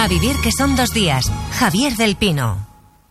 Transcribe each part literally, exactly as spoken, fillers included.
A vivir que son dos días. Javier del Pino.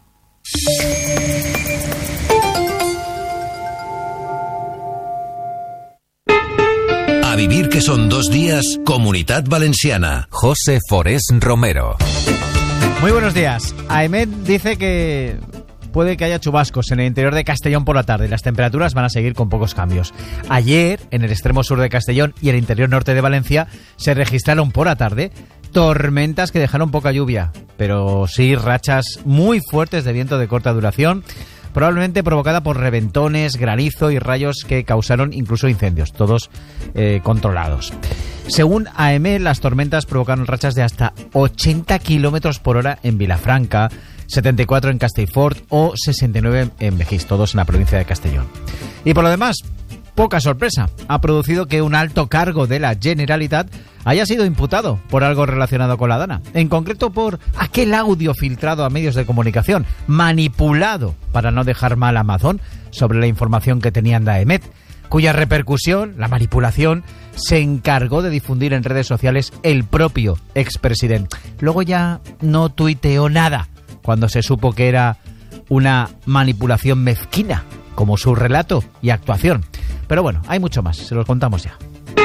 A vivir que son dos días, Comunitat Valenciana. José Forés Romero. Muy buenos días. AEMET dice que puede que haya chubascos en el interior de Castellón por la tarde. Las temperaturas van a seguir con pocos cambios. Ayer, en el extremo sur de Castellón y el interior norte de Valencia, se registraron por la tarde tormentas que dejaron poca lluvia, pero sí rachas muy fuertes de viento de corta duración, probablemente provocada por reventones, granizo y rayos que causaron incluso incendios, todos eh, controlados. Según AEMET, las tormentas provocaron rachas de hasta ochenta kilómetros por hora en Vilafranca, setenta y cuatro en Castellfort o sesenta y nueve en Begís, todos en la provincia de Castellón. Y por lo demás, poca sorpresa, ha producido que un alto cargo de la Generalitat haya sido imputado por algo relacionado con la Dana, en concreto por aquel audio filtrado a medios de comunicación, manipulado para no dejar mal a Amazon sobre la información que tenían de AEMET, cuya repercusión, la manipulación, se encargó de difundir en redes sociales el propio expresidente. Luego ya no tuiteó nada cuando se supo que era una manipulación mezquina, como su relato y actuación. Pero bueno, hay mucho más, se los contamos ya.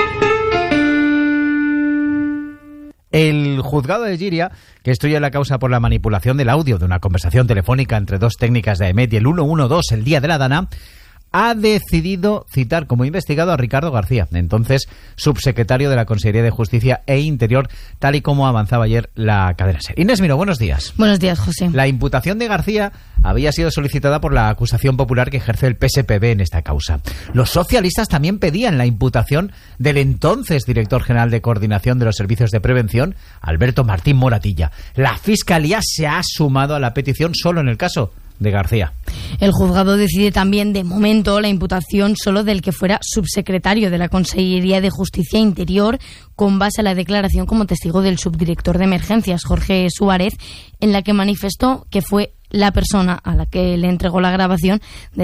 El juzgado de Llíria, que instruye la causa por la manipulación del audio de una conversación telefónica entre dos técnicas de AEMET y el ciento doce el día de la Dana, ha decidido citar como investigado a Ricardo García, entonces subsecretario de la Consejería de Justicia e Interior, tal y como avanzaba ayer la cadena SER. Inés Miró, buenos días. Buenos días, José. La imputación de García había sido solicitada por la acusación popular que ejerce el P S P B en esta causa. Los socialistas también pedían la imputación del entonces director general de Coordinación de los Servicios de Prevención, Alberto Martín Moratilla. La Fiscalía se ha sumado a la petición solo en el caso de García. El juzgado decide también, de momento, la imputación solo del que fuera subsecretario de la Consejería de Justicia e Interior, con base a la declaración como testigo del subdirector de emergencias, Jorge Suárez, en la que manifestó que fue la persona a la que le entregó la grabación de